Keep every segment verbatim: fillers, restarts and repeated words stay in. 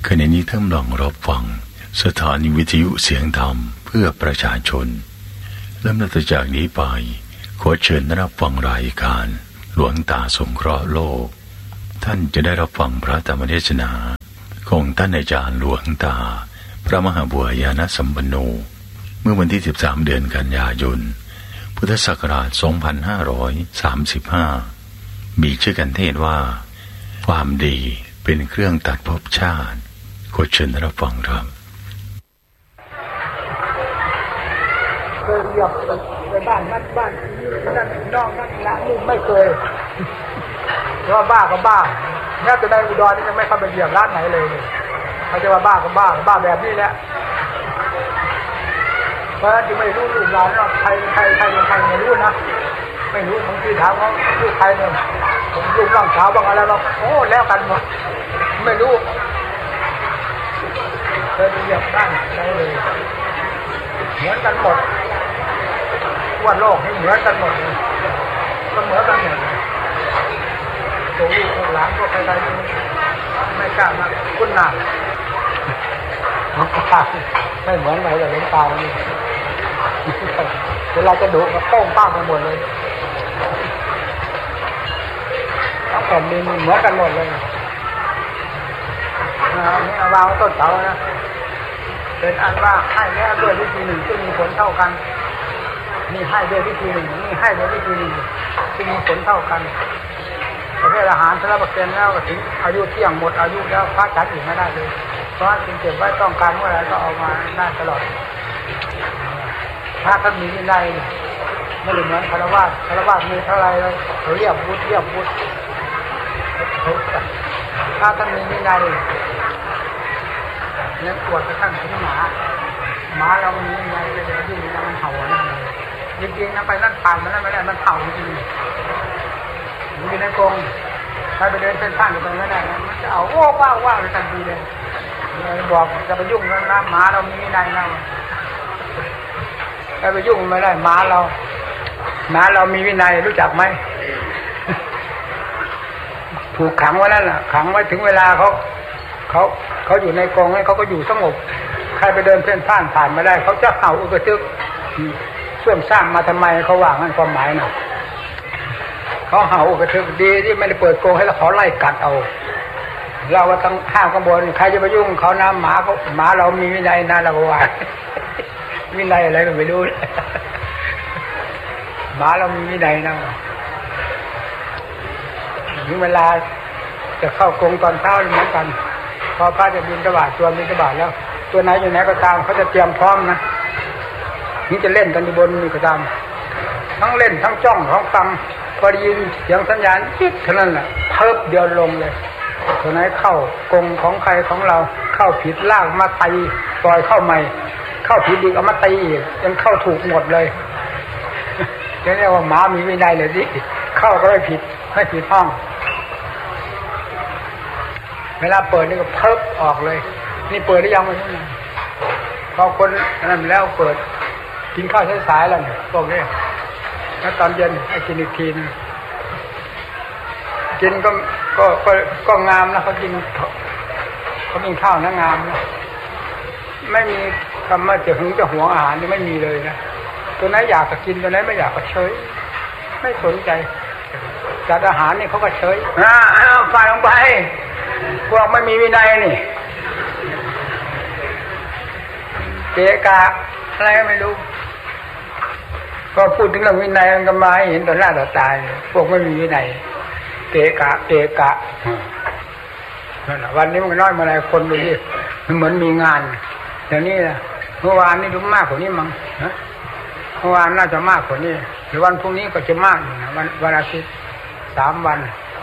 ขณะนี้ท่านลองรับฟังสถานีวิทยุเสียงธรรมเพื่อประชาชนและนับจากนี้ไปขอเชิญรับฟังรายการหลวงตาสงเคราะห์โลกท่านจะได้รับฟังพระธรรมเทศนาของท่านอาจารย์หลวงตาพระมหาบัวญาณสัมปันโนเมื่อวันที่สิบสามเดือนกันยายนพุทธศักราชสองพันห้าร้อยสามสิบห้ามีชื่อกันเทศว่าความดีเป็นเครื่องตัดภพชาติขอเชิญรับฟังครับเคยเหยียบไปบ้านนัดบ้านนั่นน้องนั่นละนี่ไม่เคยเพราะว่าบ้าก็บ้าแม้แต่ในอุดรนี่ยังไม่เข้าไปเหยียบร้านไหนเลยเขาจะว่าบ้าก็บ้าบ้าแบบนี้แหละเพราะฉะนั้นจึงไม่รู้ลูกหลานว่าใครใครใครใครไม่รู้นะไม่รู้บางทีถามเขาลูกใครเนี่ยผมลูกร่างสาวบางอะไรเราโอ้แล้วกันหมดไม่รู้เคยเหยียบบ้านไหนเลยเหมือนกันหมดทั่วโลกนี่เหมือนกันหมดเลยก็เหมือนกันหมดตัวลูกตัวหลานก็ใครๆไม่กล้ามาคุ้นหน้าไม่เหมือนไหนแต่เล่นตานี่เวลาจะดุก็โป้งป้างไปหมดเลยทั้งแผ่นดินเหมือนกันหมดเลยนี่เอาวางต้นเสานะเป็นอันว่าให้แล้วด้วยวิธีหนึ่งซึ่งมีผลเท่ากันนี่ให้ด้วยวิธีหนึ่งนี่ให้ด้วยวิธีหนึ่งซึ่งมีผลเท่ากันประเภทอาหารสำหรับเกณฑ์แล้วก็ถึงอายุเที่ยงหมดอายุแล้วพักจัดอีกไม่ได้เลยเพราะฉะนั้นจึงเก็บไว้ต้องการเมื่อไรก็เอามาได้ตลอดถ้าท่านมีวินัยไม่เหมือนคารวะคารวะมีเท่าไรเลยเขาเรียบวุฒิเรียบวุฒิถ้าท่านมีวินัยเนี่ยปวดกระทั่งถึงหมาหมาเรามีวินัยเลยยิ่งมันเห่านั่นเลยจริงๆนะไปนั่นผ่านมันนั่นไม่ได้มันเห่าจริงมันอยู่ในกรงใครไปเดินเส้นข้างอยู่ตรงนั้นได้มันจะเอาโอ้ว้าวว้าวเลยทันทีเลยบอกจะไปยุ่งกับน้ำหมาเรามีวินัยนะใครไปยุ่งไม่ได้หมาเราหมาเรามีวินัยรู้จักไหมถูกขังไว้นั่นแหละขังไว้ถึงเวลาเขาเขาเขาอยู่ในกรงเขาก็อยู่สงบใครไปเดินเส้นผ่านผ่านไม่ได้เขาจะเห่าอุกทึกเสื่อมสร้างมาทำไมเขาว่างั้นความหมายนะเขาเห่าอุกทึกดีที่ไม่ได้เปิดกรงให้แล้วเขาไล่กัดเอาเราว่าต้องห้ามข้างบนใครจะไปยุ่งเขานะหมาเขาหมาเรามีวินัยนะเราว่าวินัยอะไรก็ไม่รู้หมาเรามีวินัยนะถึงเวลาจะเข้ากรงตอนเช้าเหมือนกันพอพระจะบิณฑบาตตัวบิณฑบาตแล้วตัวไหนอยู่ไหนก็ตามเขาจะเตรียมพร้อมนะนี่จะเล่นกันอยู่บนนี่ก็ตามทั้งเล่นทั้งจ้องทั้งฟังพอได้ยินเสียงสัญญาณจิ๊ดเท่านั้นแหละเพิบเดียวลงเลยตัวไหนเข้ากรงของใครของเราเข้าผิดล่างมาตีปล่อยเข้าใหม่เข้าผิดอีกเอามาตีอีกยังเข้าถูกหมดเลยเรียกว่าหมามีวินัยเลยสิเข้าก็ไม่ผิดไม่ผิดห้องเวลาเปิดนี่ก็เพิบออกเลยนี่เปิดหรือยังไม่รู้นะพอคนนั้นแล้วเปิดกินข้าวสายๆแล้วเนี่ยพวกนี้แล้วตอนเย็นให้กินอีกทีนึงกินก็ก็ก็ก็งามนะเขากินเขากินข้าวนะงามนะไม่มีคำว่าจะหึงจะหวงอาหารนี่ไม่มีเลยนะตัวไหนอยากจะกินตัวไหนไม่อยากก็เฉยไม่สนใจจัดอาหารนี่เขาก็เฉยอ่าเอาฝ่ายลงไปพวกไม่มีวินัยนี่เกะกะอะไรก็ไม่รู้ก็พูดถึงเรื่องวินัยมันก็มาให้เห็นต่อหน้าต่อตาพวกไม่มีวินัยเกะกะเกะกะนั่นแหละวันนี้มันน้อยมาหลายคนดูดิมันเหมือนมีงานเดี๋ยวนี้นะเมื่อวานนี่ดูมากกว่านี้มั้งนะเมื่อวานน่าจะมากกว่านี้หรือวันพรุ่งนี้ก็จะมากอยู่นะวันวันอาทิตย์สามวัน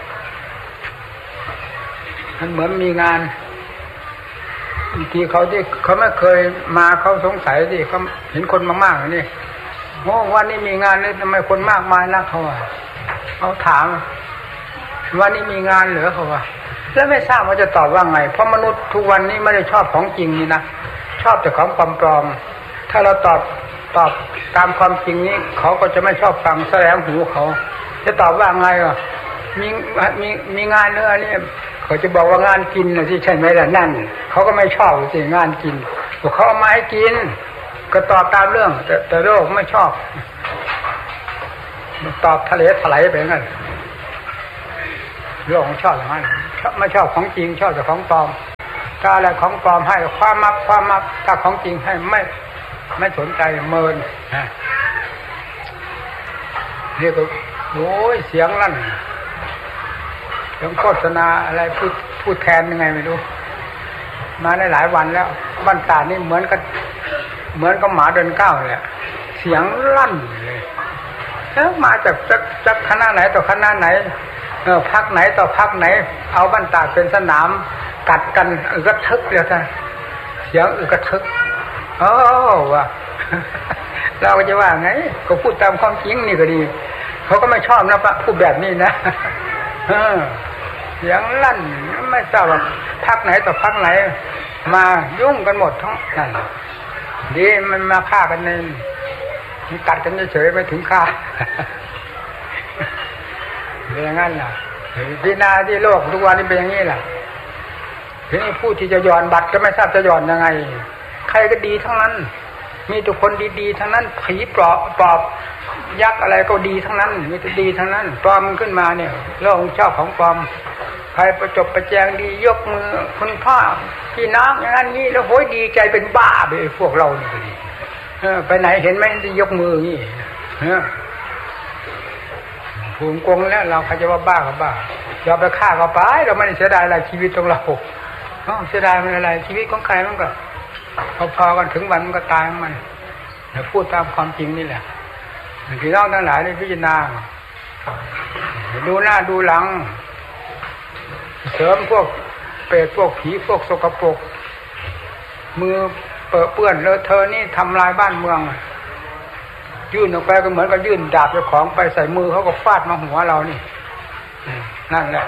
มันเหมือนมีงานบางทีเขาที่เขาไม่เคยมาเขาสงสัยดิเขาเห็นคนมากๆนี่โอ้วันนี้มีงานเลยทำไมคนมากมายนักเขาอ่ะเขาถามวันนี้มีงานเหรอเขาว่าแล้วไม่ทราบว่าจะตอบว่าไงเพราะมนุษย์ทุกวันนี้ไม่ได้ชอบของจริงนี่นะชอบแต่ของปลอมๆถ้าเราตอบตอบตามความจริงนี้เขาก็จะไม่ชอบฟังแสลงหูเขาจะตอบว่าไงอ่ะมีมีมีงานเนื้อนี่เขาจะบอกว่างานกินนะที่ใช่ไหมล่ะนั่นเขาก็ไม่ชอบสิงานกินบอกเขาเอามาให้กินก็ตอบตามเรื่องแต่แต่โลกไม่ชอบตอบทะเลถลายไปงั้นโลกของชอบอย่างนั้นไม่ชอบของจริงชอบแต่ของปลอมถ้าอะไรของปลอมให้ความมักความมักถ้าของจริงให้ไม่ไม่สนใจเมินนะเรียกว่าโอ้ยเสียงลั่นเสียงโฆษณาอะไรพูดพูดแทนยังไงไม่รู้มาได้หลายวันแล้วบ้านตานี่เหมือนกับเหมือนกับหมาเดินก้าวเลยเสียงลั่นเลยแล้วมาจากจากจากคณะไหนต่อคณะไหนเออพักไหนต่อพักไหนเอาบ้านตาเป็นสนามกัดกันอึกระทึกเลยท่านเสียงอึกระทึกโอ้ว่ะเราก็จะว่าไงก็พูดตามความจริงนี่ก็ดีเขาก็ไม่ชอบนะปะพูดแบบนี้นะเสียงลั่นไม่ทราบว่าพักไหนต่อพักไหนมายุ่งกันหมดทั้งนั้นดีมันมาฆ่ากันเองมันกัดกันเฉยๆไม่ถึงฆ่าเป็นอย่างนั้นล่ะพินาที่โลกทุกวันนี้เป็นอย่างนี้ล่ะทีนี้ผู้ที่จะย้อนบัตรก็ไม่ทราบจะย้อนยังไงใครก็ดีทั้งนั้นมีทุกคนดีๆทั้งนั้นผีปลอบปอบยักษ์อะไรก็ดีทั้งนั้นมีแต่ดีทั้งนั้นปลอมขึ้นมาเนี่ยโลกชอบของปลอมใครประจบประแจงดียกมือคุณพ่อพี่น้องอย่างนั้นนี้แล้วโหยดีใจเป็นบ้าไปพวกเรานี่ก็ดีไปไหนเห็นไหมที่ยกมือนี่ผูมกงแล้วเราใครจะว่าบ้าก็บ้าเราไปฆ่าเขาไปเราไม่ได้เสียดายอะไรชีวิตของเราเสียดายมันอะไรชีวิตของใครมันก็พอๆกันถึงวันมันก็ตายของมันพูดตามความจริงนี่แหละพี่น้องทั้งหลายได้พิจารณาดูหน้าดูหลังเสริมพวกเปรตพวกผีพวกสกปรกมือเปื้อนเปื้อนเลอะเทอะนี่ทำลายบ้านเมืองยื่นออกไปก็เหมือนกับยื่นดาบเจ้าของไปใส่มือเขาก็ฟาดมาหัวเรานี่นั่นแหละ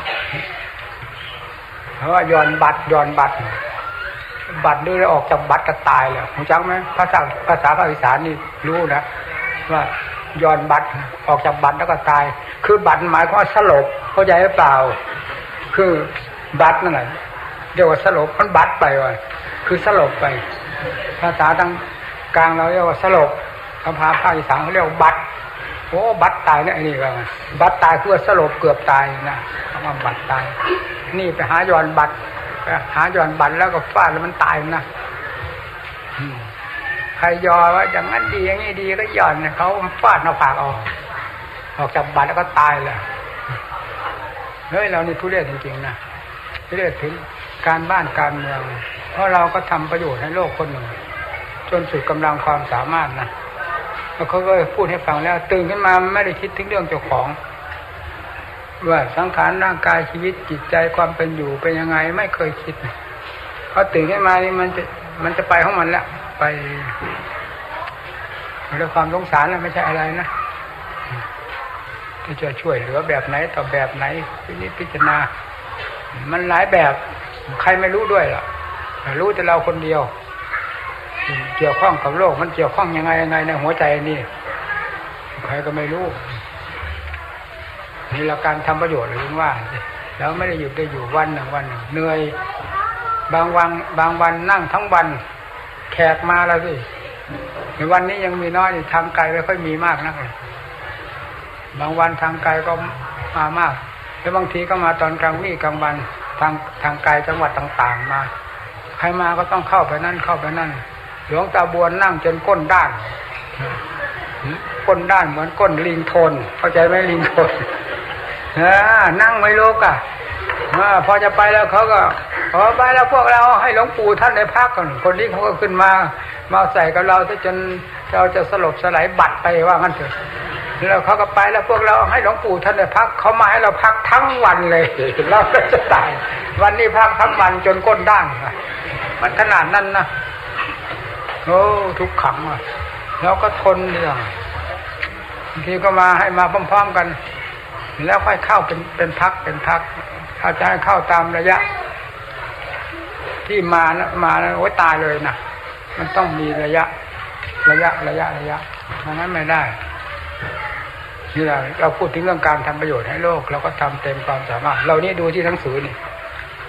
เพราะว่าย้อนบัตรย้อนบัตรบัตรด้วยแล้วออกจากบัตรก็ตายแล้วรู้จักไหมภาษาภาษาภาคอีสานนี่รู้นะว่าย้อนบัตรออกจากบัตรแล้วก็ตายคือบัตรหมายความว่าสลบเข้าใจหรือเปล่าคือบัตรนั่นแหละเรียกว่าสลบมันบัตรไปว่ะคือสลบไปภาษาทางกลางเราเรียกว่าสลบภาษาภาคอีสานเขาเรียกว่าบัตรโอ้บัตรตายเนี่ยไอ้นี่ก็บัตรตายคือสลบเกือบตายนะคำว่าบัตรตายนี่ไปหาย้อนบัตรไปหาย้อนบัตรแล้วก็ฟาดแล้วมันตายนะใครยอว่าอย่างนั้นดีอย่างนี้ดีก็ย้อนเขาฟาดหน้าผากออกออกจากบัตรแล้วก็ตายเลยเฮ้ยเรานี่ทุเรศจริงๆนะทุเรศถึงการบ้านการเมืองเพราะเราก็ทำประโยชน์ให้โลกคนหนึ่งจนสุดกำลังความสามารถนะแล้วเขาก็พูดให้ฟังแล้วตื่นขึ้นมาไม่ได้คิดถึงเรื่องเจ้าของว่าสังขารร่างกายชีวิตจิตใจความเป็นอยู่เป็นยังไงไม่เคยคิดพอตื่นขึ้นมานี่มันจะมันจะไปของมันแล้วไปด้วยความสงสารแล้วไม่ใช่อะไรนะที่จะช่วยเหลือแบบไหนต่อแบบไหนพินิจพิจารณามันหลายแบบใครไม่รู้ด้วยล่ะรู้แต่เราคนเดียวเกี่ยวข้องกับโลกมันเกี่ยวข้องยังไงยังไงในหัวใจนี่ใครก็ไม่รู้นี่เราการทำประโยชน์หรือว่าแล้วไม่ได้หยุดได้อยู่วันหนึ่งวันหนึ่งเหนื่อยบางวันบางวันนั่งทั้งวันแขกมาแล้วสิในวันนี้ยังมีน้อยทางไกลไม่ค่อยมีมากนักเลยบางวันทางไกลก็มามากแล้วบางทีก็มาตอนกลางวี่กลางวันทางทางไกลจังหวัดต่างๆมาใครมาก็ต้องเข้าไปนั่นเข้าไปนั่นหลวงตาบัวนั่งจนก้นด้านก้นด้านเหมือนก้นลิงโทนเข้าใจไหมลิงโทนนั่งไม่โลกอ่ะพอจะไปแล้วเขาก็พอไปแล้วพวกเราให้หลวงปู่ท่านได้พักก่อนคนนี้เขาก็ขึ้นมามาใส่กับเราจนเราจะสลบสลายบัดไปว่างั้นเถอะแล้วเขาก็ไปแล้วพวกเราให้หลวงปู่ท่านได้พักเขามาให้เราพักทั้งวันเลยเราจะตายวันนี้พักทั้งวันจนก้นด้านมันขนาดนั้นนะโอ้ทุกขังอ่ะแล้วก็ทนเรื่องบางทีก็มาให้มาพร้อมๆกันแล้วค่อยเข้าเป็นเป็นพักเป็นพักถ้าจะให้เข้าตามระยะที่มานะมาแล้วโอ้ตายเลยนะมันต้องมีระยะระยะระยะระยะเพราะงั้นไม่ได้นี่เราเราพูดถึงเรื่องการทำประโยชน์ให้โลกเราก็ทำเต็มความสามารถเรานี่ดูที่หนังสือนี่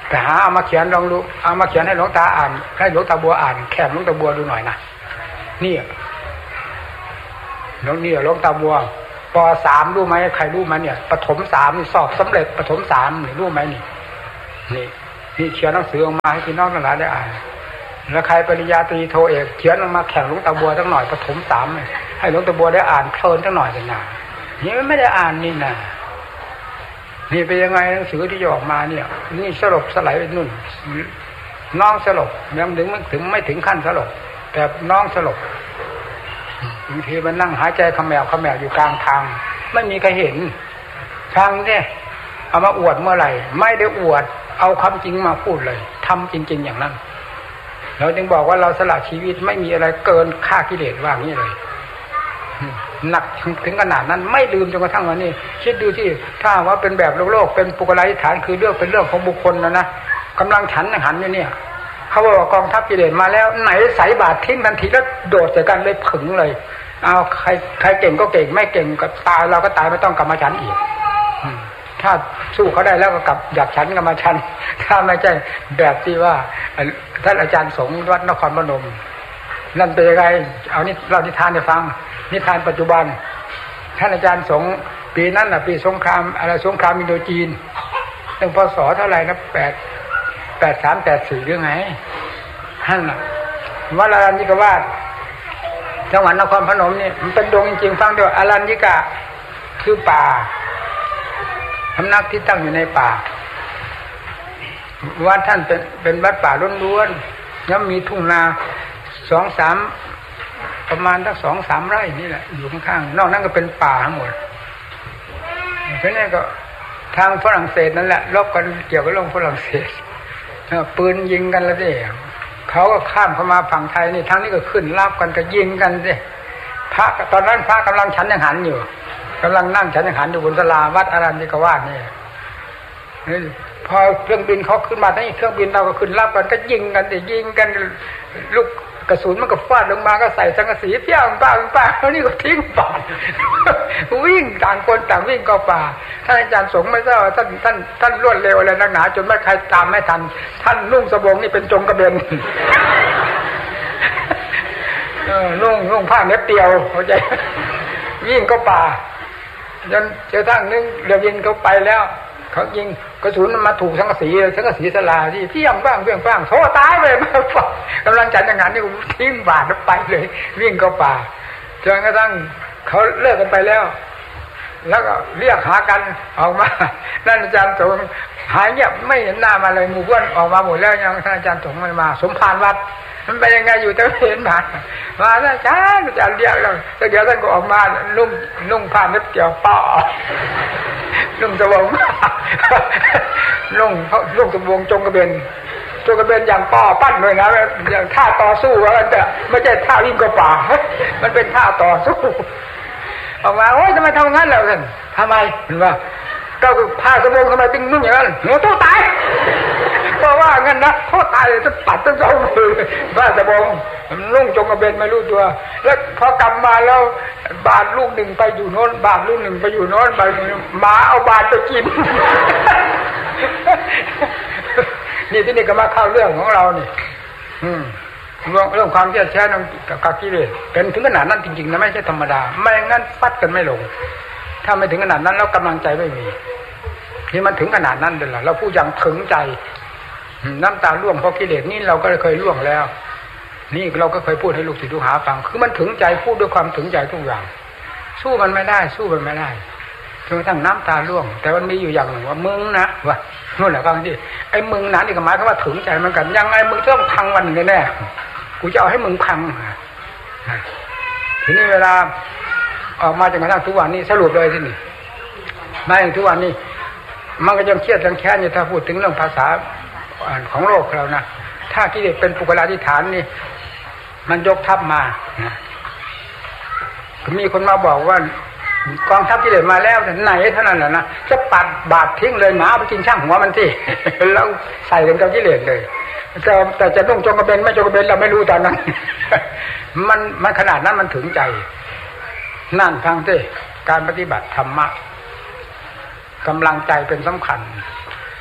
แต่หาเอามาเขียนลองดูเอามาเขียนให้หลวงตาอ่านให้หลวงตาบัวอ่านแข่งหลวงตาบัวดูหน่อยนะนี่แล้วนี่หลวงตาบัวป.สามรู้ไหมใครรู้ไหมเนี่ยประถมสามนี่สอบสำเร็จประถมสามนี่รู้ไหมนี่นี่นี่เขียนหนังสือออกมาให้พี่น้องทั้งหลายได้อ่านแล้วใครปริญญาตรีโทเอกเขียนออกมาแข่งหลวงตาบัวสักหน่อยประถมสามให้หลวงตาบัวได้อ่านเพลินสักหน่อยกันนะนี่ไม่ได้อ่านนี่นะนี่เป็นยังไงหนังสือที่ออกมาเนี่ยนี่สลบสลายไปนู่นน้องสลบยังถึงไม่ถึงไม่ถึงขั้นสลบแต่น้องสลบบางทีมันนั่งหายใจขมแมวขมแมวอยู่กลางทางไม่มีใครเห็นทางเนี่ยเอามาอวดเมื่อไหร่ไม่ได้อวดเอาความจริงมาพูดเลยทำจริงๆอย่างนั้นเราจึงบอกว่าเราสละชีวิตไม่มีอะไรเกินฆ่ากิเลสว่างี้เลยหนักถึงขนาดนั้นไม่ลืมจนกระทั่งวันนี้คิดดูที่ถ้าว่าเป็นแบบโลกโลกเป็นปุกลาธิฐานคือเรื่องเป็นเรื่องของบุคคลนะนะกำลังฉันหันอยู่เนี่ยเขาบอกกองทัพกิเลสมาแล้วไหนใส่บาตรทิ้งทันทีแล้วโดดใส่กันเลยผึ่งเลยเอาใครใครเก่งก็เก่งไม่เก่งก็ตายเราก็ตายไม่ต้องกลับมาฉันอีกถ้าสู้เขาได้แล้วก็กลับอยากฉันกลับมาฉันถ้าไม่ใช่แบบที่ว่าท่านอาจารย์สงฆ์วัดนครพนมนั่นเป็นยังไงเอานี่เรานิทานให้ฟังนิทานปัจจุบันท่านอาจารย์สงฆ์ปีนั้นน่ะปีสงครามอะไรสงครามอินโดจีนตั้งพศเท่าไหร่นะแปดแปดสามแปดสี่หรือไงท่านน่ะวัดอรัญญิกวาสจังหวัดนครพนมนี่มันเป็นดงจริงๆฟังด้วยอรัญญิกะคือป่าสำนักที่ตั้งอยู่ในป่าวัดท่านเป็นเป็นวัดป่าล้วนๆแล้วมีทุ่งนาสองสามประมาณทั้งสองสามไร่นี่แหละอยู่ข้างๆนอกนั้นก็เป็นป่าทั้งหมดเพราะนี่ก็ทางฝรั่งเศสนั่นแหละรบกันเกี่ยวกับเรื่องฝรั่งเศสปืนยิงกันแล้วสิเขาก็ข้ามเข้ามาฝั่งไทยนี่ทางนี้ก็ขึ้นรับกันก็ยิงกันสิพระตอนนั้นพระกำลังฉันยังหันอยู่กำลังนั่งฉันยังหันอยู่บนศาลาวัดอรัญญิกวาสนี่พอเครื่องบินเขาขึ้นมาทั้งเครื่องบินเราก็ขึ้นรับกันก็ยิงกันสิยิงกันลูกกระสุนมันก็ฟาดลงมาก็ใส่สังกะสีเปี้ยงป้าป้าแล้วนี่ก็ทิ้งป่าวิ่งต่างคนต่างวิ่งเข้าป่าท่านอาจารย์สงฆ์ไม่ทราบว่าท่านท่านท่านรวดเร็วอะไรนักหนาจนไม่ใครตามไม่ทันท่านนุ่งสบงนี่เป็นจงกระเบนเออนุ่งนุ่งผ้าเน็บเตียวเข้าใจวิ่งเข้าป่าจนเจ้าทั้งนึงเรือบินเขาไปแล้วเขายิงกระสุนมาถูกสังกะสีสังกะสีศาลาที่เพียงบ้างเพียงบ้างโซ่ตายไปมาฝังกำลังจัดอย่างนั้นนี่ทิ้งบาดแล้วไปเลยวิ่งเข้าป่าจนกระทั่งเขาเลิกกันไปแล้วแล้วก็เรียกหากันออกมาท่านอาจารย์สงฆ์หายเงียบไม่เห็นหน้ามาเลยหมู่เพื่อนออกมาหมดแล้วยังท่านอาจารย์สงฆ์ไม่มาสมภารวัดมันไปยังไงอยู่แต่ไม่เห็นมามาแล้วอาจารย์อาจารย์เรียกแล้วเดี๋ยวท่านก็ออกมานุ่งนุ่งผ้าเน็บเกี่ยวป้อนุ่งสบงนุ่งนุ่งสบงจงกระเบนจงกระเบนอย่างป้อปั้นเลยนะอย่างท่าต่อสู้ว่าแต่ไม่ใช่ท่าวิ่งกับป่ามันเป็นท่าต่อสู้ออกมาโอ๊ยทำไมทำงั้นแล้วท่านทำไมเห็นว่าก็คือผ้าสบงทำไมตึงนุ่งอย่างนั้นหัวโตตายเพราะว่างั้นนะโทษตายเลยจะปัดจะเอาเลยผ้าสบงนุ่งจงกระเบนไม่รู้ตัวแล้วพอกลับมาแล้วบาทลูกหนึ่งไปอยู่โน้นบาทลูกหนึ่งไปอยู่โน้นไปหมาเอาบาทไปกินนี่ที่นี่ก็มาเข้าเรื่องของเรานี่อืมเรื่องเรื่องความเชื่อแช่นั่นกับกิเลสเป็นถึงขนาดนั้นจริงๆนะไม่ใช่ธรรมดาไม่งั้นฟัดกันไม่ลงถ้าไม่ถึงขนาดนั้นแล้วกำลังใจไม่มีนี่มันถึงขนาดนั้นเลยล่ะเราพูดอย่างถึงใจน้ำตาร่วงเพราะกิเลสนี่เราก็เคยร่วงแล้วนี่เราก็เคยพูดให้ลูกศิษย์ลูกหาฟังคือมันถึงใจพูดด้วยความถึงใจทุกอย่างสู้มันไม่ได้สู้มันไม่ได้จนกระทั่งน้ำตาร่วงแต่มันมีอยู่อย่างหนึ่งว่ามึงนะว่านู่นแหละฟังที่ไอ้มึงนั้นนี่ก็หมายความว่าถึงใจมันกันยังไงมึงต้องพังวันนี้แน่กูจะเอาให้มึงพังทีนี้เวลาออกมาจนกระทั่งทุกวันนี้สรุปเลยที่นี่มาอย่างทุกวันนี้มันก็ยังเครียดยังแค้นอยู่ถ้าพูดถึงเรื่องภาษาของโลกเรานะถ้ากิเลสเป็นปุกลาธิฐานนี่มันยกทัพมานะมีคนมาบอกว่ากองทัพกิเลสมาแล้วไหนเท่านั้นแหละนะจะปัดบาดทิ้งเลยหมาไปกินช่างหัวมันที่แล้วใส่กันกับกิเลสเลยแต่แต่จะนุ่งจงกระเบนไม่จงกระเบนเราไม่รู้ตอนนั้นมันมันขนาดนั้นมันถึงใจนั่นทางที่การปฏิบัติธรรมะกำลังใจเป็นสำคัญ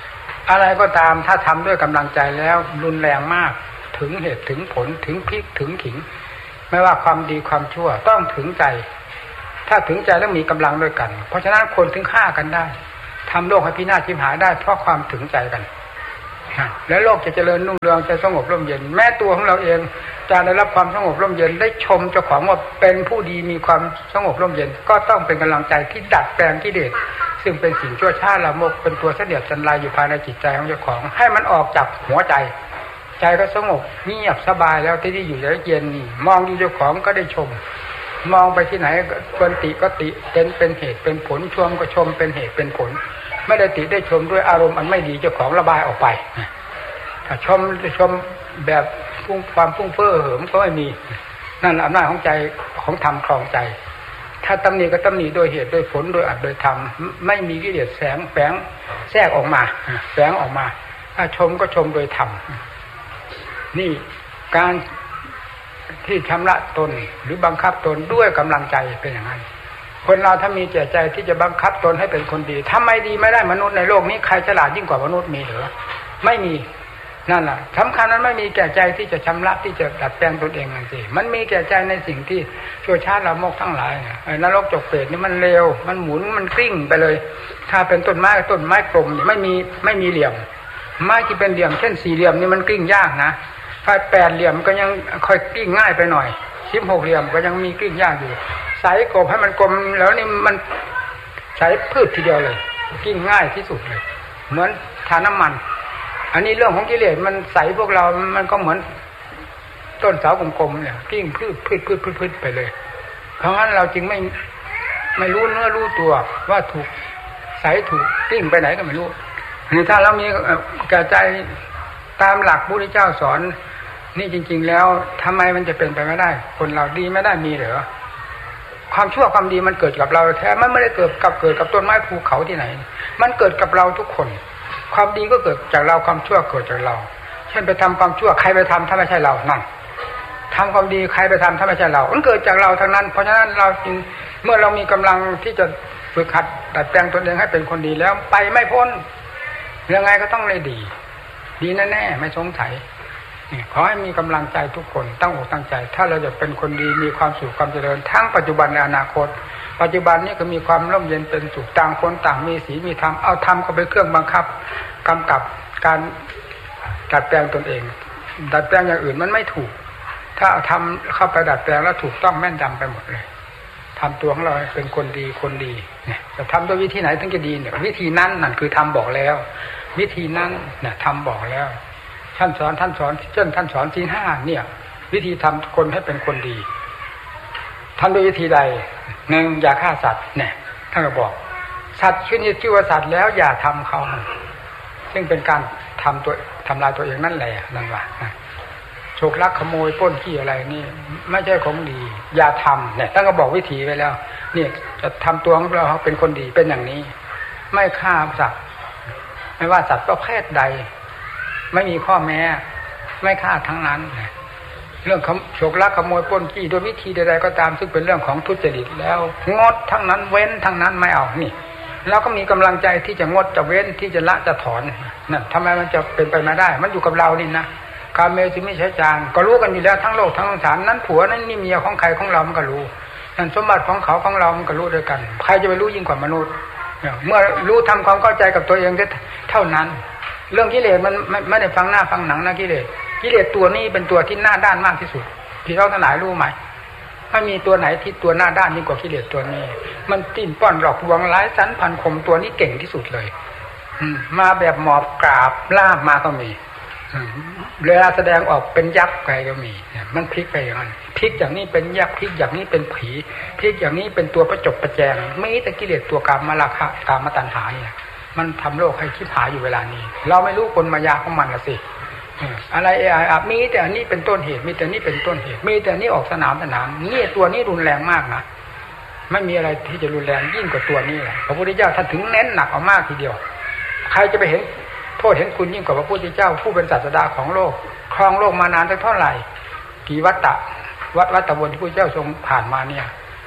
อะไรก็ตามถ้าทำด้วยกำลังใจแล้วรุนแรงมากถึงเหตุถึงผลถึงพลิกถึงขิงไม่ว่าความดีความชั่วต้องถึงใจถ้าถึงใจแล้วมีกำลังด้วยกันเพราะฉะนั้นคนถึงฆ่ากันได้ทำโลกให้พินาศชิบหายได้เพราะความถึงใจกันแล้วโลกจะเจริญรุ่งเรืองจะสงบร่มเย็นแม้ตัวของเราเองจะได้รับความสงบร่มเย็นได้ชมเจ้าของว่าเป็นผู้ดีมีความสงบร่มเย็นก็ต้องเป็นกำลังใจที่ดัดแปลงกิเลสซึ่งเป็นสิ่งชั่วช้าละโมกเป็นตัวเสนียดจันไรอยู่ภายในจิตใจของเจ้าของให้มันออกจากหัวใจใจก็สงบเงียบสบายแล้วที่ที่อยู่เย็นนี่มองดูเจ้าของก็ได้ชมมองไปที่ไหนควรติก็ติเป็นเป็นเหตุเป็นผลชมก็ชมเป็นเหตุเป็นผลไม่ได้ติได้ชมด้วยอารมณ์อันไม่ดีเจ้าของระบายออกไปถ้าชมชมแบบพุ่งความพุ่งเฟ้อเหิมก็ไม่มีนั่นอำนาจของใจของธรรมครองใจถ้าตำหนิก็ตำหนิโดยเหตุโดยผลโดยอัดโดยธรรมไม่มีกิเลสแสงแฝงแทรกออกมาแฝงออกมาถ้าชมก็ชมโดยธรรมนี่การที่ชำระตนหรือบังคับตนด้วยกำลังใจเป็นอย่างนั้นคนเราถ้ามีใจใจที่จะบังคับตนให้เป็นคนดีทำไมดีไม่ได้มนุษย์ในโลกนี้ใครฉลาดยิ่งกว่ามนุษย์มีหรือไม่มีนั่นแหละสำคัญนั้นไม่มีแก่ใจที่จะชำระที่จะดัดแปลงตนเองนั่นสิมันมีแก่ใจในสิ่งที่ชั่วช้าละโมกทั้งหลายนรกจกเปรตนี่มันเลวมันหมุนมันกลิ้งไปเลยถ้าเป็นต้นไม้ต้นไม้กลมนี่ไม่มีไม่มีเหลี่ยมไม้ที่เป็นเหลี่ยมเช่นสี่เหลี่ยมนี่มันกลิ้งยากนะถ้าแปดเหลี่ยมก็ยังค่อยกลิ้งง่ายไปหน่อยสิบหกเหลี่ยมก็ยังมีกลิ้งยากอยู่ใสกบให้มันกลมแล้วนี่มันใช้พืชทีเดียวเลยกลิ้งง่ายที่สุดเลยเหมือนทาน้ำมันอันนี้เรื่องของกิเลสมันใสพวกเรามันก็เหมือนต้นเสากลมๆเนี่ยกลิ้งพืชพืชพืชพืชพืชไปเลยเพราะงั้นเราจึงไม่ไม่รู้เนื้อรู้ตัวว่าถูกใสถูกกลิ้งไปไหนก็ไม่รู้นี่ถ้าเรามีกระจายตามหลักพระพุทธเจ้าสอนนี่จริงๆแล้วทำไมมันจะเป็นไปไม่ได้คนเราดีไม่ได้มีเหรอความชั่วความดีมันเกิดกับเราแท้มันไม่ได้เกิดกับเกิดกับต้นไม้ภูเขาที่ไหนมันเกิดกับเราทุกคนความดีก็เกิดจากเราความชั่วเกิดจากเราเช่นไปทำความชั่วใครไปทำถ้าไม่ใช่เรานั่นทำความดีใครไปทำถ้าไม่ใช่เรามันเกิดจากเราทั้งนั้นเพราะฉะนั้นเราจึงเมื่อเรามีกำลังที่จะฝึกหัดดัดแปลงตนเองให้เป็นคนดีแล้วไปไม่พ้นยังไงก็ต้องเลยดีดีแน่ๆไม่สงสัยขอให้มีกำลังใจทุกคนตั้งอกตั้งใจถ้าเราจะเป็นคนดีมีความสุขความเจริญทั้งปัจจุบันและอนาคตปัจจุบันนี้ก็มีความร่มเย็นเป็นสุขต่างคนต่างมีศีลมีธรรมเอาธรรมก็เป็นเครื่องบังคับกำกับการดัดแปลงตนเองดัดแปลงอย่างอื่นมันไม่ถูกถ้าเอาทำเข้าไปดัดแปลงแล้วถูกต้องแม่นยำไปหมดเลยทำตัวของเราเป็นคนดีคนดีเนี่ยจะทำด้วยวิธีไหนถึงจะดีเนี่ยวิธีนั้นนั่นคือทำบอกแล้ววิธีนั้นเนี่ยทำบอกแล้วท่านสอนท่านสอนเช่นท่านสอนศีลห้าเนี่ยวิธีทำคนให้เป็นคนดีทำด้วยวิธีใดหนึ่งอย่าฆ่าสัตว์เนี่ยท่านก็บอกสัตว์ชื่อนี้ชื่อว่าสัตว์แล้วอย่าทำเขาซึ่งเป็นการทำตัวทำลายตัวเองนั่นแหละนั่นว่าโฉกลักขโมยปล้นขี้อะไรนี่ไม่ใช่ของดีอย่าทำเนี่ยท่านก็บอกวิธีไว้แล้วเนี่ยจะทำตัวของเราเป็นคนดีเป็นอย่างนี้ไม่ฆ่าสัตว์ไม่ว่าสัตว์ประเภทใดไม่มีข้อแม้ไม่ฆ่าทั้งนั้นเรื่องโฉกลักขโมยปล้นขี้โดยวิธีใดๆก็ตามซึ่งเป็นเรื่องของทุจริตแล้วงดทั้งนั้นเว้นทั้งนั้นไม่เอานี่เราก็มีกำลังใจที่จะงดจะเว้นที่จะละจะถอนนั่นทำไมมันจะเป็นไปไม่ได้มันอยู่กับเรานี่นะกาเมสุมิชฌานก็รู้กันอยู่แล้วทั้งโลกทั้งสงสารนั้นผัวนั้นนี่เมียของใครของเรามันก็รู้นั่นสมบัติของเขาของเรามันก็รู้ด้วยกันใครจะไปรู้ยิ่งกว่ามนุษย์เมื่อรู้ทำความเข้าใจกับตัวเองเท่านั้นเรื่องกิเลสมันไม่ได้ฟังหน้าฟังหนังนะกิเลสกิเลสตัวนี้เป็นตัวที่หน้าด้านมากที่สุดพี่เราทั้งหลายรู้ไหมไม่มีตัวไหนที่ตัวหน้าด้านยิ่งกว่ากิเลสตัวนี้มันติ้นป้อนหลอกลวงหลายสันพันคมตัวนี้เก่งที่สุดเลยมาแบบหมอบกราบล่ามมาก็มีเวลาแสดงออกเป็นยักษ์ไปก็มีมันพลิกไปอย่างนั้นพลิกอย่างนี้เป็นยักษ์พลิกอย่างนี้เป็นผีพลิกอย่างนี้เป็นตัวประจบประแจงไม่แต่กิเลสตัวกามราคะกามตัณหาเนี่ยมันทำโลกให้ชิบหายอยู่เวลานี้เราไม่รู้กลมายาของมันละสิอะไรเอไอมีแต่อันนี้เป็นต้นเหตุมีแต่นี้เป็นต้นเหตุมีแต่นี้ออกสนามสนามนี่ตัวนี้รุนแรงมากนะไม่มีอะไรที่จะรุนแรงยิ่งกว่าตัวนี้แหละพระพุทธเจ้าท่านถึงเน้นหนักเอามากทีเดียวใครจะไปเห็นโทษเห็นคุณยิ่งกว่าพระพุทธเจ้าผู้เป็นศาสดาของโลกครองโลกมานานเท่าไหร่กี่วัฏฏะวัฏวัฏวนที่พระพุทธเจ้าทรงผ่านมาเนี่ย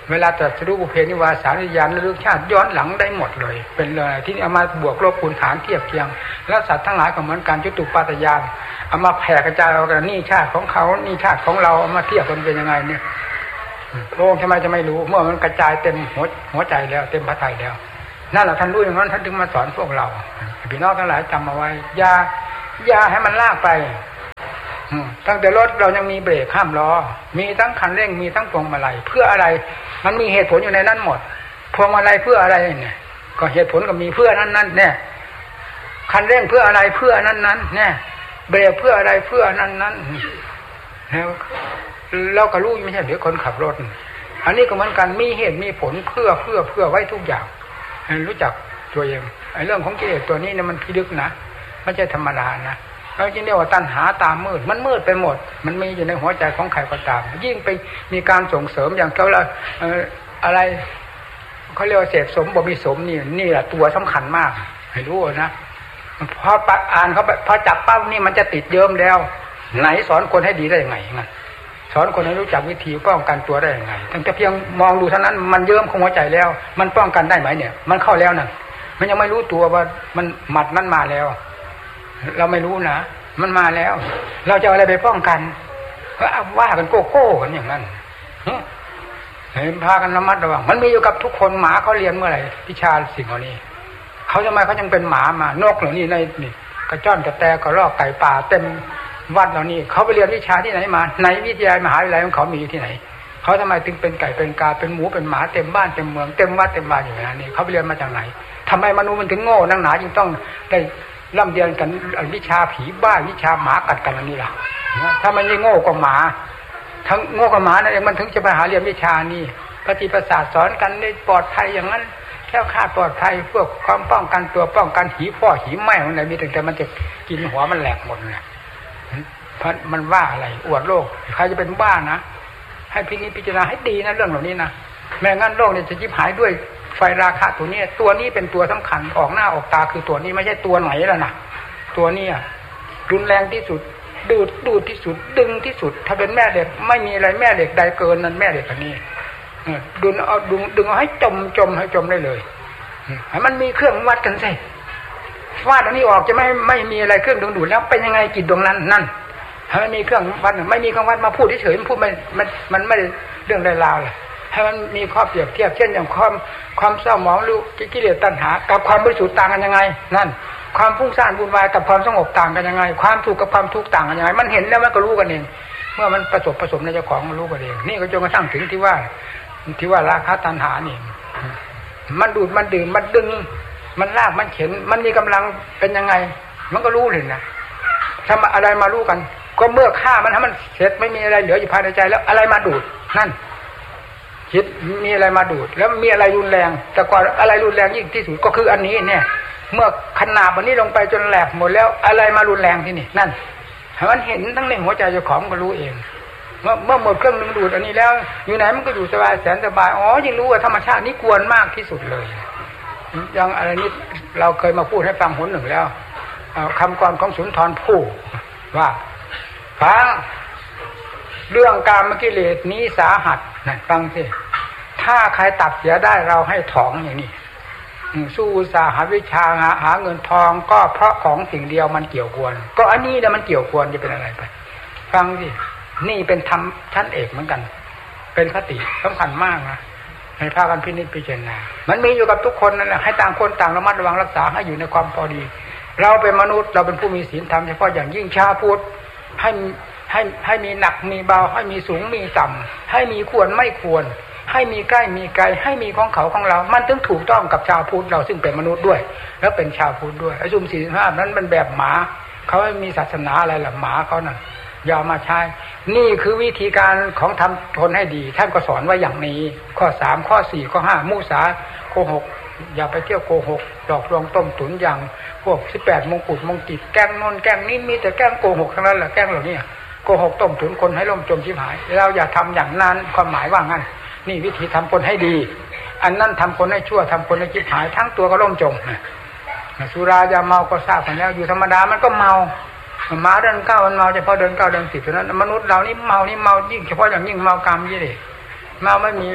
เวลาตรัสรู้บุพเพนิวาสานิญาณระลึกชาติย้อนหลังได้หมดเลยเป็นเลยที่เอามาบวกลบคูณหารเทียบเคียงแล้วสัตว์ทั้งหลายก็เหมือนกันจุตุปาตญาณเอามาแผ่กระจายเอากันนี่ชาติของเขานี่ชาติของเราเอามาเทียบกันเป็นยังไงเนี่ยพระองค์ทำไมจะไม่รู้เมื่อมันกระจายเต็มหัวหัวใจแล้วเต็มพระทัยแล้วนั่นแหละท่านรู้อย่างนั้นท่านถึงมาสอนพวกเราพี่น้องทั้งหลายจำเอาไว้อย่าอย่าให้มันลากไปตั้งแต่รถเรายังมีเบรกห้ามล้อมีทั้งคันเร่งมีทั้งพวงมาลัยเพื่ออะไรมันมีเหตุผลอยู่ในนั้นหมดพวงมาลัยเพื่ออะไรเนี่ยก็เหตุผลก็มีเพื่อนั้นนั้นเนี่ยคันเร่งเพื่ออะไรเพื่อนั้นนั้นเนี่ยเบรกเพื่ออะไรเพื่อนั้นนั้นแล้วเราก็รู้ไม่ใช่หรือคนขับรถอันนี้ก็เหมือนกันมีเหตุมีผลเพื่อเพื่อเพื่อไว้ทุกอย่างให้รู้จักตัวเองไอ้เรื่องของกิเลสตัวนี้เนี่ยมันพิลึกนะไม่ใช่ธรรมดานะแล้วจริงๆเรียกว่าตัณหาตามืดมันมืดไปหมดมันมีอยู่ในหัวใจของใครก็ตามยิ่งไปมีการส่งเสริมอย่างเขาละเอ่ออะไรเขาเรียกว่าเสพสมบ่มีสมนี่นี่แหละตัวสำคัญมากให้รู้นะพอปัดอ่านเขาพอจับเป้านี่มันจะติดเยิ้มแล้วไหนสอนคนให้ดีได้ยังไงงั้นสอนคนให้รู้จักวิธีป้องกันตัวได้ยังไงตั้งแต่เพียงมองดูเท่านั้นมันเยิ้มของหัวใจแล้วมันป้องกันได้ไหมเนี่ยมันเข้าแล้วนั่นมันยังไม่รู้ตัวว่ามันหมัดนั้นมาแล้วเราไม่รู้นะมันมาแล้วเราจะเอาอะไรไปป้องกันก็ว่ากันโก้โก้กันอย่างนั้นเห็นพากันระมัดระวังมันมีอยู่กับทุกคนหมาเขาเรียนเมื่อไหร่วิชาสิ่งเหล่านี้เขาทำไมเขายังเป็นหมามานกเหล่านี้ในนี่กระจ้อนกระแตกระรอกไก่ป่าเต็มวัดเหล่านี้เขาไปเรียนวิชาที่ไหนมาในวิทยาลัยมหาวิทยาลัยของเขามีที่ไหนเขาทำไมถึงเป็นไก่เป็นกาเป็นหมูเป็นหมาเต็มบ้านเต็มเมืองเต็มวัดเต็มบ้านอยู่อย่างนี้เขาไปเรียนมาจากไหนทำไมมนุษย์มันถึงโง่นักหนาจึงต้องได้ร่ำเรียนกันวิชาผีบ้าวิชาหมากัดกันอันนี้ล่ะถ้ามันยิ่งโง่กว่าหมาทั้งโง่กว่าหมานั่นเองมันถึงจะไปหาเรียนวิชานี้ปฏิปศาสตร์สอนกันได้ปลอดภัยอย่างนั้นแค่ค่าปลอดภัยเพื่อความป้องกันตัวป้องกันหีพ่อหีแม่ของไหนมีแต่มันจะกินหัวมันแหลกหมดเลยเพราะมันว่าอะไรอวดโลกใครจะเป็นบ้านะให้พิจิตพิจารณาให้ดีนะเรื่องเหล่านี้นะแม้งั้นโลกเนี่ยจะชิบหายด้วยไฟราคะตัวนี้ตัวนี้เป็นตัวสำคัญออกหน้าออกตาคือตัวนี้ไม่ใช่ตัวไหนแล้วนะตัวนี้รุนแรงที่สุดดูดดูดที่สุดดึงที่สุดถ้าเป็นแม่เด็กไม่มีอะไรแม่เด็กใดเกินนั้นแม่เด็กคนนี้ดึงเอาดึงดึงเอาให้จมจมให้จมได้เลยให้มันมีเครื่องวัดกันสิวาดอันนี้ออกจะไม่ไม่มีอะไรเครื่องดึงดูดแล้วเป็นยังไงจิตดวงนั้นนั่นให้มันมีเครื่องวัดไม่มีเครื่องวัดมาพูดเฉยๆมันพูดไม่มันมันไม่เรื่องใดราวเลยให้มันมีข้อเปรียบเทียบเช่นอย่างความความเศร้าหมองหรือกิเลสตัณหากับความบริสุทธิ์ต่างกันยังไงนั่นความฟุ้งซ่านวุ่นวายกับความสงบต่างกันยังไงความทุกข์กับความทุกข์ต่างกันยังไงมันเห็นแล้วมันก็รู้กันเองเมื่อมันประสบผสมในเจ้าของมันรู้กันเองนี่ก็จนกระทั่งถึงที่ว่าที่ว่าราคะตัณหานี่มันดูดมันดื่มมันดึงมันลากมันเข็นมันมีกำลังเป็นยังไงมันก็รู้เลยนะทำอะไรมารู้กันก็เมื่อฆ่ามันถ้ามันเสร็จไม่มีอะไรเหลืออยู่ภายในใจแล้วอะไรมาดูดนั่นคิดมีอะไรมาดูดแล้วมีอะไรรุนแรงแต่กว่าอะไรรุนแรงยิ่งที่สุดก็คืออันนี้เนี่ยเมื่อขนาบอันนี้ลงไปจนแหลกหมดแล้วอะไรมารุนแรงที่นี่นั่นมันเห็นทั้งในหัวใจเจ้าของก็รู้เองเมื่อเมื่อหมดเครื่องดึงดูดอันนี้แล้วอยู่ไหนมันก็อยู่สบายแสนสบายอ๋อยิ่งรู้ว่าธรรมชาตินี้กวนมากที่สุดเลยอย่างอะไรนี้เราเคยมาพูดให้ฟังหนหนึ่งแล้วคำกรของสุนทรภู่ว่าฟังเรื่องกามกิเลสนี้สาหัสนะฟังสิถ้าใครตัดเสียได้เราให้ถองอย่างนี้สู้สาหาวิชาหาหาเงินทองก็เพราะของสิ่งเดียวมันเกี่ยวกวนก็อันนี้แหละมันเกี่ยวกวนจะเป็นอะไรไปฟังสินี่เป็นธรรมชั้นเอกเหมือนกันเป็นคติสำคัญมากนะให้พากันพินิจพิจารณามันมีอยู่กับทุกคนนั่นแหละให้ต่างคนต่างระมัดระวังรักษาให้อยู่ในความพอดีเราเป็นมนุษย์เราเป็นผู้มีศีลธรรมเฉพาะอย่างยิ่งชาพุทธให้ให้ให้มีหนักมีเบาให้มีสูงมีต่ำให้มีควรไม่ควรให้มีใกล้มีไกลให้มีของเขาของเรามันถึงถูกต้องกับชาวพุทธเราซึ่งเป็นมนุษย์ด้วยแล้วเป็นชาวพุทธด้วยไอ้ซุ่มสี่สิบห้านั้นมันแบบหมาเขาไม่มีศาสนาอะไรหรอกหมาเขาน่ะอย่ามาใช้นี่คือวิธีการของทำทนให้ดีท่านก็สอนไว้อย่างนี้ข้อสามข้อสี่ข้อห้ามุสาโกหกอย่าไปเที่ยวโกหกหลอกลวงต้มตุ๋นอย่างพวกสิบแปดมงกุฎมงกิจแกล้งนนแกล้งนี้มีแต่แกล้งโกหกทั้งนั้นแหละแกล้งเหล่านี้โกหกต้มตุ๋นคนให้ล่มจมชิบหายเราอย่าทำอย่างนั้นความหมายว่างั้นนี่วิธีทำคนให้ดีอันนั้นทำคนให้ชั่วทำคนให้ชิบหายทั้งตัวก็ล่มจมสุรายาเมาก็ทราบกันแล้วอยู่ธรรมดามันก็เมาหมาเดินเก้ามันเมาเฉพาะเดินเก้าเดินสิบเท่านั้นมนุษย์เรานี่เมานี่เมายิ่งเฉพาะอย่างยิ่งเมากามยี่เลยเมาไม่มี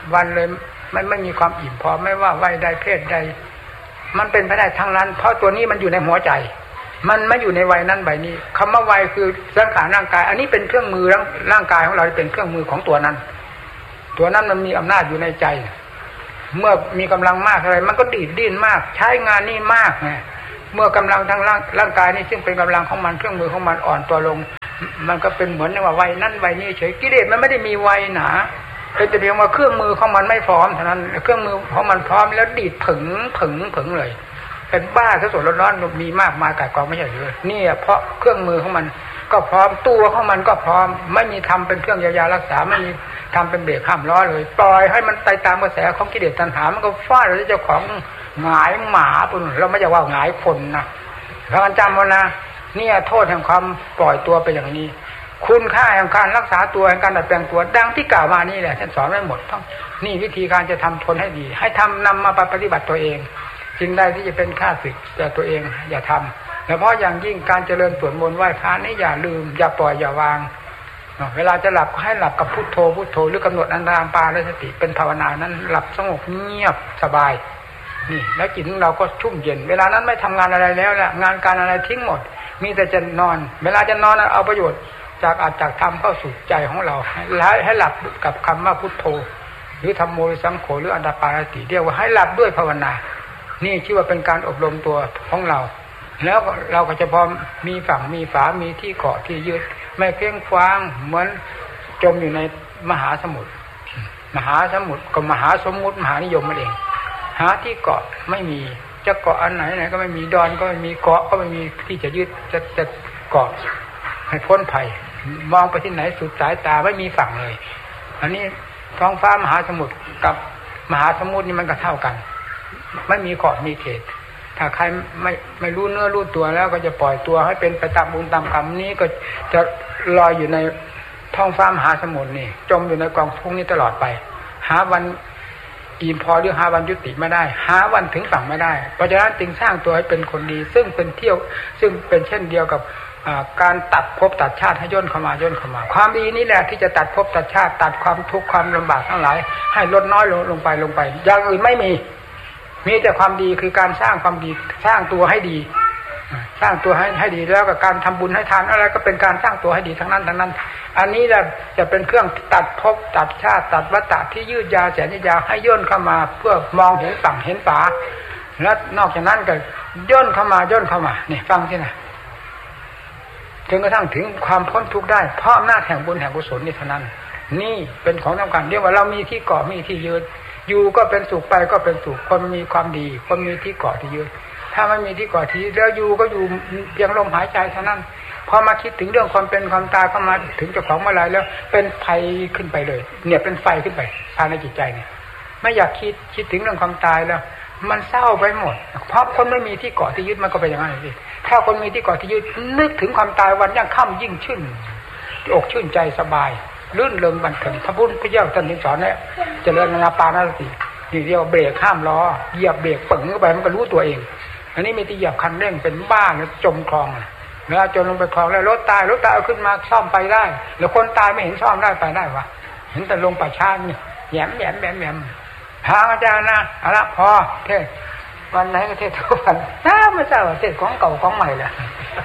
วันเลยไม่ไม่มีความอิ่มพอไม่ว่าวัยใดเพศใดมันเป็นไปได้ทั้งนั้นเพราะตัวนี้มันอยู่ในหัวใจมันไม่อยู่ในวัยนั้นวัยนี้คำว่าวัยคือสังขารร่างกายอันนี้เป็นเครื่องมือร่างกายของเราเป็นเครื่องมือของตัวนั้นตัวนั้นมันมีอำนาจอยู่ในใจเมื่อมีกำลังมากอะไรมันก็ดีดดิ้นมากใช้งานนี่มากไงเมื่อกำลังทางร่างร่างกายนี่ซึ่งเป็นกำลังของมันเครื่องมือของมันอ่อนตัวลงมันก็เป็นเหมือนว่าวัยนั้นวัยนี้เฉยกิเลสมันไม่ได้มีวัยหนาเป็นแต่เพียงว่าเครื่องมือของมันไม่พร้อมเท่านั้นเครื่องมือของมันพร้อมแล้วดีดผึ่งผึ่งผึ่งเลยเป็นบ้าถ้าสดร้อนๆมีมากมายกายกองไม่ใช่หรือนี่เพราะเครื่องมือของมันก็พร้อมตัวของมันก็พร้อมไม่มีทำเป็นเครื่องยารักษาไม่มีทำเป็นเบรกห้ามล้อเลยปล่อยให้มันไปตามกระแสของกิเลสตัณหามันก็ฟาดแล้วเจ้าของหงายหมาปุ่นเราไม่จะว่าหงายคนนะเราจำไว้นะเนี่ยโทษแห่งความปล่อยตัวไปอย่างนี้คุณค่าแห่งการรักษาตัวแห่งการดัดแปลงตัวดังที่กล่าวมานี่แหละท่านสอนไว้หมดทั้งนี่วิธีการจะทำทนให้ดีให้ทำนำมาปฏิบัติตัวเองสิ่งใดที่จะเป็นค่าศึกแก่ตัวเองอย่าทำแล้วเพราะอย่างยิ่งการเจริญสวดมนต์ไหว้พระนี่อย่าลืมอย่าปล่อยอย่าวางเวลาจะหลับให้หลับกับพุทโธพุทโธหรือกำหนดอนาปานสติเป็นภาวนานั้นหลับสงบเงียบสบายนี่แล้วจิตของเราก็ชุ่มเย็นเวลานั้นไม่ทำงานอะไรแล้วแหละงานการอะไรทิ้งหมดมีแต่จะนอนเวลาจะนอนเอาประโยชน์จากอาจจากธรรมเข้าสู่ใจของเราให้ให้หลับกับคำว่าพุทโธหรือธัมโมหรือสังโฆหรืออนาปานสติเรียกว่าให้หลับด้วยภาวนานี่ชื่อว่าเป็นการอบรมตัวของเราแล้วเราก็จะพอมีฝั่งมีฝามีที่เกาะที่ยึดไม่เพ่งคว้างเหมือนจมอยู่ในมหาสมุทรมหาสมุทรก็มหาสมมุติมหานิยมมันเองหาที่เกาะไม่มีจะเกาะอันไหนไหนก็ไม่มีดอนก็ไม่มีเกาะก็ไม่มีที่จะยึดจะจะเกาะให้พ้นภัยมองไปที่ไหนสุดสายตาไม่มีฝั่งเลยอันนี้ท้องฟ้ามหาสมุทรกับมหาสมุทรนี่มันก็เท่ากันไม่มีขอบมีเขตถ้าใครไม่ไม่รู้เนื้อรู้ตัวแล้วก็จะปล่อยตัวให้เป็นไปตามบุญตามกรรมนี้ก็จะลอยอยู่ในท้องฟ้ามหาสมุทรนี่จมอยู่ในกองทุกข์นี้ตลอดไปหาวันอิ่มพอหรือหาวันยุติไม่ได้หาวันถึงฝั่งไม่ได้เพราะฉะนั้นจึงสร้างตัวให้เป็นคนดีซึ่งเป็นเที่ยวซึ่งเป็นเช่นเดียวกับการตัดภพตัดชาติให้ย่นเข้ามาย่นเข้ามาความดีนี่แหละที่จะตัดภพตัดชาติตัดความทุกข์ความลำบากทั้งหลายให้ลดน้อยลงลงไปลงไปอย่างอื่นไม่มีมีแต่ความดีคือการสร้างความดีสร้างตัวให้ดีสร้างตัวให้ให้ดีแล้วกับการทำบุญให้ทานอะไรก็เป็นการสร้างตัวให้ดีทั้งนั้นทั้งนั้นอันนี้แหละจะเป็นเครื่องตัดภพตัดชาติตัดวัฏฏะที่ยืดยาวแสนยาวให้ย่นเข้ามาเพื่อมองเห็นฝั่งเห็นฝาและนอกจากนั้นก็ย่นเข้ามาย่นเข้ามานี่ฟังสินะจนกระทั่งถึงความพ้นทุกข์ได้เพราะอำนาจแห่งบุญแห่งกุศลนี่เท่านั้นนี่เป็นของสำคัญเรียกว่าเรามีที่เกาะมีที่ยืนอยู่ก็เป็นสุขไปก็เป็นสุขคนมีความดีคนมีที่เกาะที่ยืนถ้าไม่มีที่เกาะที่แล้วอยู่ก็อยู่เพียงลมหายใจเท่านั้นพอมาคิดถึงเรื่องความเป็นความตายก็มาถึงเจ้าของเมื่อไรแล้วเป็นไฟขึ้นไปเลยเนี่ยเป็นไฟขึ้นไปภายในจิตใจเนี่ยไม่อยากคิดคิดถึงเรื่องความตายแล้วมันเศร้าไปหมดเพราะคนไม่มีที่เกาะที่ยึดมันก็เป็นอย่างนั้นเลยถ้าคนมีที่เกาะที่ยึดนึกถึงความตายวันยังค่ำยิ่งชื่นอกชื่นใจสบายลื่นเริงบันเทิงพระพุทธเจ้าท่านสอนเนี่ยเจริญอนาปานสตินี่เรียกว่าเบรกห้ามล้อเหยียบเบรกปึ๋งเข้าไปมันก็รู้ตัวเองอันนี้มีที่เหยียบคันเร่งเป็นบ้าแล้วจมคลองเวลาจมลงไปคลองแล้วรถตายรถตายเอาขึ้นมาซ่อมไปได้แล้วคนตายไม่เห็นซ่อมได้ไปได้วะเห็นแต่ลงป่าช้านี่แหยมแหยมแหยมแหยมทางอาจารย์นะเอาละพอเทศวันไหนก็เทศทุกวันน้าไม่ทราบว่าเทศของเก่าของใหม่แหละ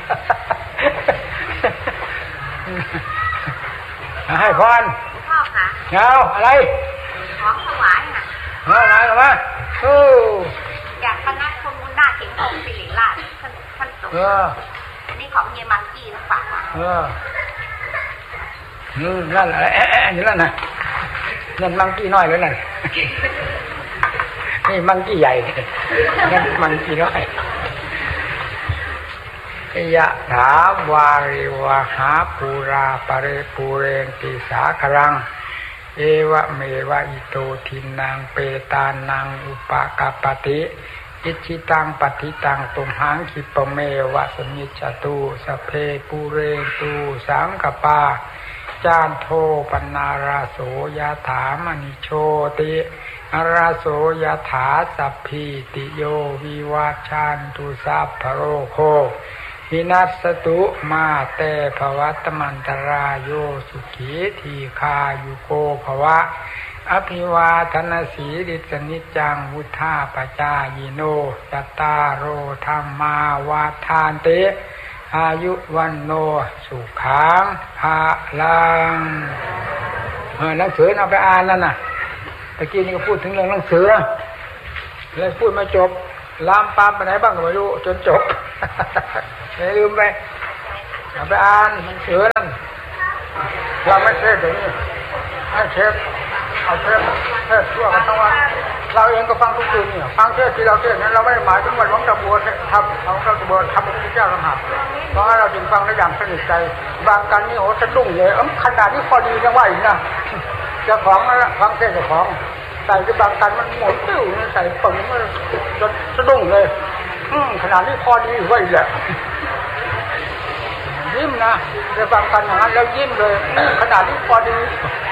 ให้พรพ่อค่ะเอาอะไรของถวายค่ะเอาอะไรกันมาโอ้อยากคณะคนมุนหน้าเข็งทองสิริราชท่านท่านสมอันนี้ของเยมังกี้นะฝากมาเอออืมนั่นแหละแอะๆอยู่แล้วนะนั่นมังกี้น้อยแล้วนั่นนี่มังกี้ใหญ่นั่นมังกี้น้อยยะถาวาริวหาปูราปะเรปูเรนติสาครังเอวะเมวะอิโตทินังเปตานังอุปกปติอิจิตังปฏิตังตุมหังคิปเมวะสมิจจตุสเพปูเรนตุสังกปาจานโทปนาราโสยถามณิโชติอาราโสยถาสัพพิติโยวิวัชชันตุสัพพโรโควินัสตุมาเตภวัตมันตรายโยสุขีทีคายุโกภวะอภิวาทนาสีริสนิจังวุธาปจายโนจัตตารโอธรรมาวาทานเตอายุวันโนสุขังภาลังเออหนังสือเอาไปอ่านนั่นน่ะตะกี้นี่ก็พูดถึงเรื่องหนังสือแล้วพูดมาจบลามปามไปไหนบ้างก็ไม่รู้จนจบไม่ลืมไปเอาไปอ่านหนังสือนั่นเราไม่เทศเดี๋ยวนี้ให้เทศเอาเทศเทศทั่วกันทั้งวันเราเองก็ฟังทุกคืนเนี่ยฟังเทศที่เราเทศนั้นเราไม่ได้หมายถึงว่าหลวงตาบัวทำของหลวงตาบัวทำพระพุทธเจ้าลำหักเพราะเราจึงฟังได้อย่างสนิทใจบางกันนี่โหสะดุ้งเลยอ้ขนาดนี้พอดีจังว่าอีกนะเจ้าของนะฟังเทศเจ้าของใส่ที่บางกันมันหมดติ้วใส่ปึ่งมันจนสะดุ้งเลยอืมขนาดนี้พอดีไว้แหละยิ้มนะจะบางกันอย่างนั้นแล้วยิ้มเลยขนาดนี้พอดี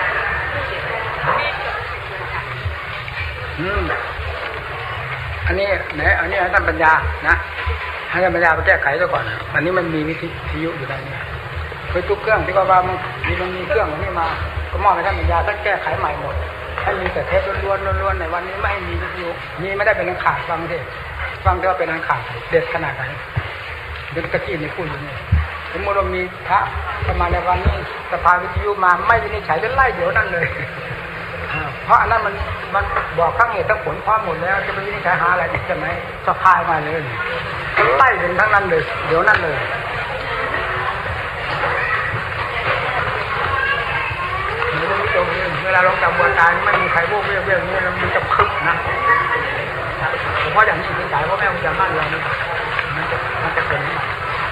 อืมอันนี้ไหนอันนี้ให้ท่านปัญญานะให้ท่านปัญญาไปแก้ไขซะก่อนอันนี้มันมีวิทยุอยู่ในนี้คือทุกเครื่องที่ว่ามันมีมันมีเครื่องอันนี้มาก็มอบให้ท่านปัญญาท่านแก้ไขใหม่หมดให้มีแต่เทปล้วนๆล้วนๆในวันนี้ไม่ให้มีวิทยุมีไม่ได้เป็นอันขาดฟังเด็ดฟังแต่ว่าเป็นอันขาดเด็ดขนาดไหนเด็ดกระจี้ในพูดอยู่นี่สมมติเรามีพระประมาณในวันนี้สภาวิทยุมาไม่วินิจฉัยจะไล่เดี๋ยวนั้นเลยเพราะอันนั้นมันมันบอกทั้งเหตุทั้งผลความหมดแล้วจะไปวินิจฉัยหาอะไรอีกใช่ไหมสภามาเลยไล่เป็นทั้งนั้นเลยเดี๋ยวนั้นเลยเวลาลงจากบัวตายไม่มีใครโว้เวี่ยงเวี่ยงนี่มันจะคึกนะเพราะอย่างนี้ถึงสายเพราะแม่คุณจะมั่นเรานี่มันจะมันจะเป็นนี่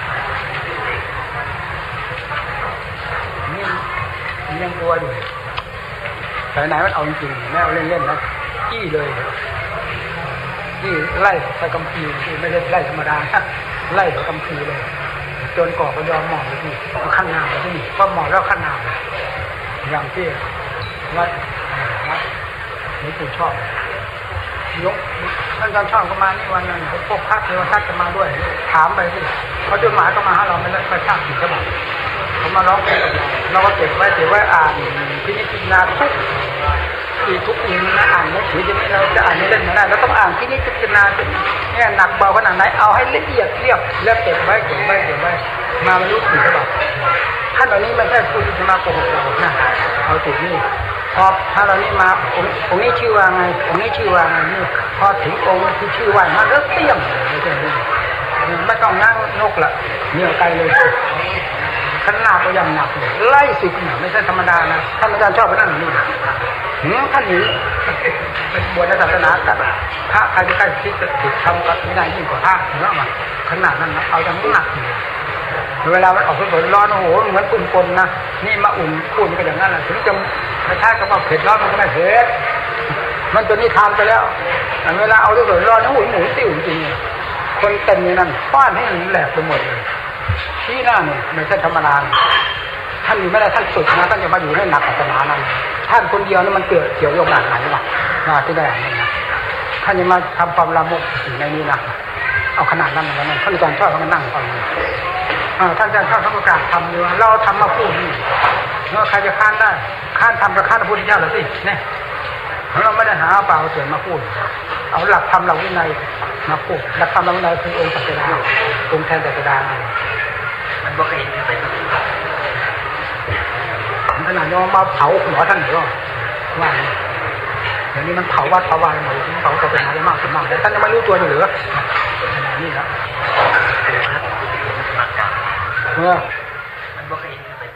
นี่ยังกลัวอยู่แต่ไหนมันเอาจริงแม่เอาเล่นๆนะจี้เลยจี้ไล่ใส่กำพีไม่ได้ไล่ธรรมดาไล่ใส่กำพีเลยจนก่อก็ยอมหมอบไปที่ขั้นหน้าไปที่นี่พอหมอบแล้วขั้นหน้าอย่างที่วัดวัดนี่ปู่ชอบยกท่านอาจารย์ชอบก็มานี่วันนั้นพวกพระเทวทัตจะมาด้วยถามไปที่เขาจดหมายก็มาหาเราไม่ได้ไปทราบถึงฉบับเขามาร้องเพลงกับเราเราก็เก็บไว้เก็บไว้อ่านพินิจพิจารณาทุกทีทุกปีนะอ่านหนังสืออย่างนี้เราจะอ่านไม่เล่นไม่ได้เราต้องอ่านพินิจพิจารณาเนี่ยหนักเบาขนาดไหนเอาให้ละเอียดเรียบแล้วเก็บไว้เก็บไว้เก็บไว้มาบรรลุถึงฉบับท่านเหล่านี้ไม่ใช่ผู้ที่จะมาโกหกเรานะเอาจุดนี้พอถ้าเรานี่มาองค์นี้ชื่อว่าไงองค์นี้ชื่อว่าไงนี่พอถึงองค์ที่ชื่อว่ามาแล้วเตี้ยมไม่ใช่ไม่ต้องนั่งนกละเหนี่ยวไกลเลยขนาดตัวอย่างหนักไล่สิบเนี่ยไม่ใช่ธรรมดานะท่านอาจารย์ชอบไปนั่นนี่ท่านนี้เป็นบวชในศาสนาแต่พระใครจะใกล้ชิดจะติดทำกับไม่ได้ยิ่งกว่าพระเห็นไหมขนาดนั้นนะเอาอย่างหนักเวลามันออกฝนร้อนโอ้โหเหมือนปุ่นปนนะนี่มาอุ่นปุ่นก็อย่างนั้นแหละถึงจะไม่ใช่ก็ว่าเผ็ดร้อนมันก็ไม่เผ็ดมันจนนิทานไปแล้วเวลาเอาฝนร้อนนะหุ่นหมูติ๋วจริงคนเต็มอย่างนั้นฟ้านให้แหลกไปหมดเลยที่หน้าเนี่ยไม่ใช่ธรรมดาท่านไม่ได้ท่านฝึกนะท่านจะมาอยู่ให้หนักศาสนานั้นท่านคนเดียวนี่มันเกิดเกี่ยวโยงหนักไหนวะมาที่ได้นี่นะท่านจะมาทำความละมุกสิ่งในนี้นะเอาขนาดนั้นเลยนะท่านอาจารย์ชอบเขามานั่งฟังท่านอาจารย์ชอบเขาประกาศทำอยู่เราทำมาพูดนี่แล้วใครจะค้านได้ค้านทำกับค้านพระพุทธเจ้าหรือสิเนี่ยเราไม่ได้หาเปล่าเสียมาพูดเอาหลักธรรมหลักวินัยมาพูดหลักธรรมหลักวินัยคือองค์ศาสดาองค์แทนศาสดามันบ่เคยเห็นเป็นขนาดนี้มาเผาหมอท่านหรือว่าเดี๋ยวนี้มันเผาวัดเผาวายหมดเผาศาสนาได้มากขึ้นมากแต่ท่านยังไม่รู้ตัวอยู่หรือนี่ครับเออมันบ่เคยเห็นเป็น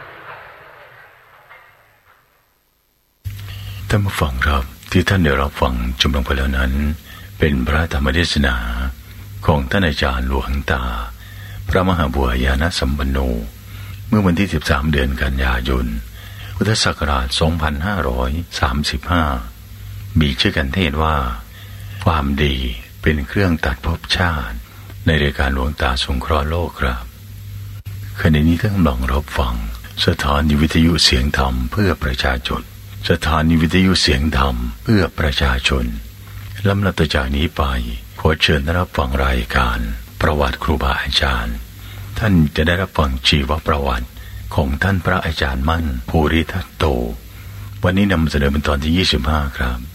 ท่านผู้ฟังครับที่ท่านได้รับฟังชมลงไปแล้วนั้นเป็นพระธรรมเทศนาของท่านอาจารย์หลวงตาพระมหาบัวยานสัมปันโนเมื่อวันที่สิบสามเดือนกันยายนพุทธศักราชสองพันห้าร้อยสามสิบห้ามีชื่อกันเทศว่าความดีเป็นเครื่องตัดภพชาติในรายการหลวงตาสงเคราะห์โลกครับขณะนี้ท่านกำลังรับฟังสถานีวิทยุเสียงธรรมเพื่อประชาชนสถานีวิทยุเสียงธรรมเพื่อประชาชนลำดับต่อจากนี้ไปขอเชิญรับฟังรายการประวัติครูบาอาจารย์ท่านจะได้รับฟังชีวประวัติของท่านพระอาจารย์มั่นภูริทัตโตวันนี้นำเสนอเป็นตอนที่ยี่สิบห้าครับ